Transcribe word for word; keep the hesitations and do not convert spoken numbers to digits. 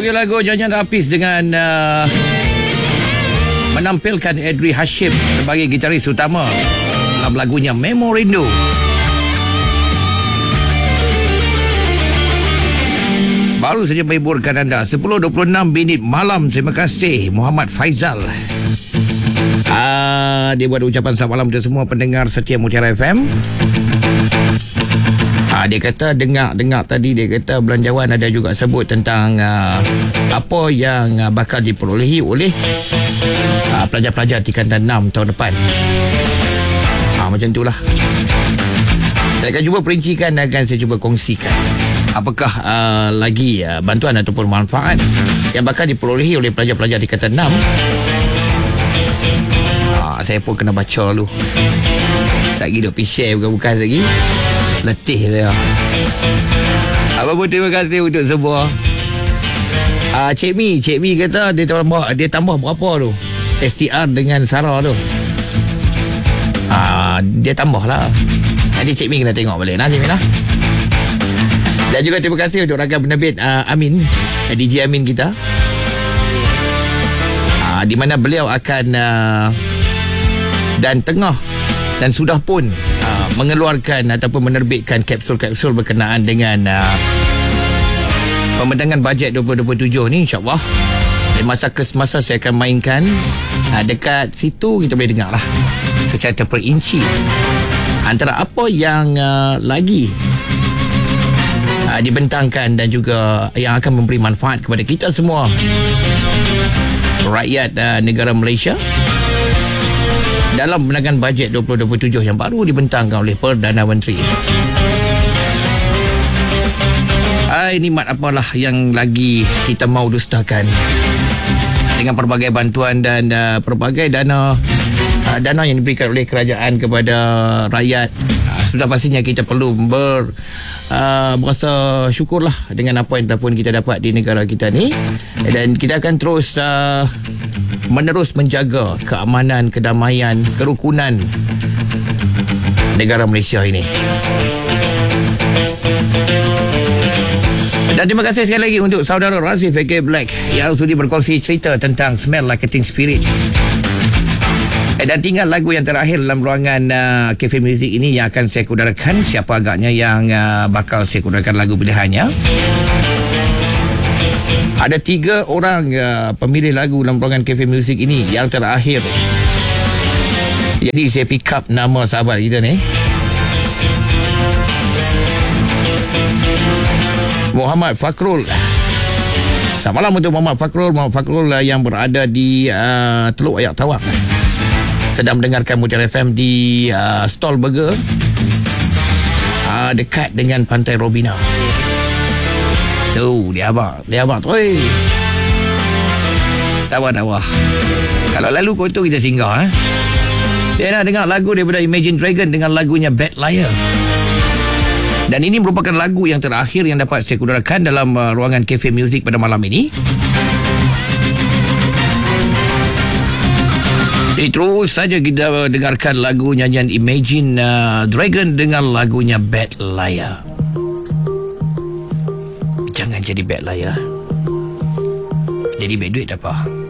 Okey, lagu nyanyian Hafiz dengan uh, menampilkan Edri Hashim sebagai gitaris utama dalam lagunya Memo Rindu. Baru saja menghiburkan anda sepuluh dua puluh enam minit malam. Terima kasih Muhammad Faizal. Ah, dia buat ucapan selamat malam untuk semua pendengar setia Mutiara F M. Ah, dia kata dengar-dengar tadi, dia kata belanjawan ada juga sebut tentang uh, apa yang uh, bakal diperolehi oleh uh, pelajar-pelajar tingkatan enam tahun depan. Ah, macam itulah. Saya akan cuba perincikan dan akan saya cuba kongsikan apakah uh, lagi uh, bantuan ataupun manfaat yang bakal diperolehi oleh pelajar-pelajar tingkatan enam. Ah, saya pun kena baca dulu. Lagi duk pergi share bukan-bukan lagi. Letih saya. Apa pun terima kasih untuk semua. Ah, Cik Mi, Cik Mi kata dia tambah dia tambah berapa tu? S T R dengan Sarah tu. Ah, dia tambah lah. Nanti Cik Mi kena tengok balik nah, Cik Mi lah. Dan juga terima kasih untuk rakan penerbit uh, Amin, D J Amin kita. Uh, di mana beliau akan uh, dan tengah dan sudah pun uh, mengeluarkan ataupun menerbitkan kapsul-kapsul berkenaan dengan uh, pembentangan bajet dua ribu dua puluh tujuh ni, insya-Allah. Dari masa ke masa saya akan mainkan uh, dekat situ, kita boleh dengar lah secara terperinci antara apa yang uh, lagi Uh, dibentangkan dan juga yang akan memberi manfaat kepada kita semua rakyat uh, negara Malaysia dalam pembentangan bajet dua ribu dua puluh tujuh yang baru dibentangkan oleh Perdana Menteri. Ay, nikmat apalah yang lagi kita mau dustakan dengan pelbagai bantuan dan uh, pelbagai dana uh, dana yang diberikan oleh kerajaan kepada rakyat. Uh, sudah pastinya kita perlu ber Uh, berasa syukurlah dengan apa yang pun kita dapat di negara kita ni, dan kita akan terus uh, menerus menjaga keamanan, kedamaian, kerukunan negara Malaysia ini. Dan terima kasih sekali lagi untuk saudara Razif A K Black yang sudi berkongsi cerita tentang Smell Like a Teen Spirit. Dan tinggal lagu yang terakhir dalam ruangan uh, Cafe Music ini yang akan saya kudarakan. Siapa agaknya yang uh, bakal saya kudarakan lagu pilihannya? Ada tiga orang uh, pemilih lagu dalam ruangan Cafe Music ini yang terakhir. Jadi saya pick up nama sahabat kita ni, Muhammad Fakrul. Selamat malam untuk Muhammad Fakrul. Muhammad Fakrul uh, yang berada di uh, Teluk Ayak Tawang, sedang mendengarkan Mutiara F M di uh, stall burger uh, dekat dengan Pantai Robina. Tu dia abang, dia abang tu. Oi. Tawa-tawa. Kalau lalu kotor kita singgah eh. Dia nak dengar lagu daripada Imagine Dragon dengan lagunya Bad Liar. Dan ini merupakan lagu yang terakhir yang dapat saya kudarakan dalam uh, ruangan Cafe Music pada malam ini. Jadi terus saja kita dengarkan lagu nyanyian Imagine uh, Dragon dengan lagunya Bad Liar. Jangan jadi bad liar. Jadi bad duit apa?